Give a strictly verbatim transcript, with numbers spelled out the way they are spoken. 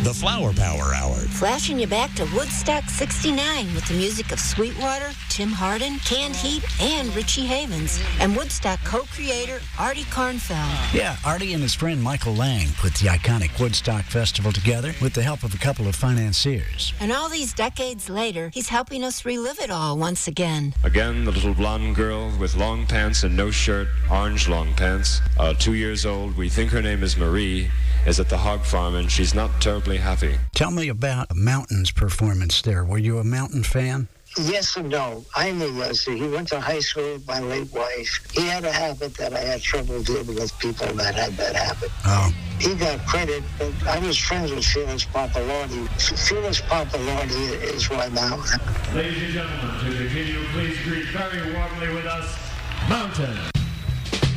The Flower Power Hour. Flashing you back to Woodstock sixty-nine with the music of Sweetwater, Tim Hardin, Canned Heat, and Richie Havens. And Woodstock co-creator Artie Kornfeld. Yeah, Artie and his friend Michael Lang put the iconic Woodstock Festival together with the help of a couple of financiers. And all these decades later, he's helping us relive it all once again. Again, the little blonde girl with long pants and no shirt, orange long pants, uh, two years old. We think her name is Marie, is at the hog farm, and she's not terribly happy. Tell me about a Mountains performance there. Were you a Mountain fan? Yes and no. I knew Rusty. He went to high school with my late wife. He had a habit that I had trouble dealing with people that had that habit. Oh. He got credit, but I was friends with Felix Pappalardi. Felix Pappalardi is right now. Ladies and gentlemen, to continue, please greet very warmly with us, Mountain.